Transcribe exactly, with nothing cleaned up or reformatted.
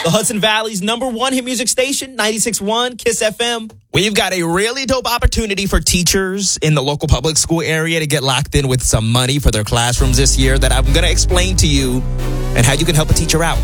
The Hudson Valley's number one hit music station, ninety-six point one Kiss F M. We've got a really dope opportunity for teachers in the local public school area to get locked in with some money for their classrooms this year that I'm going to explain to you and how you can help a teacher out.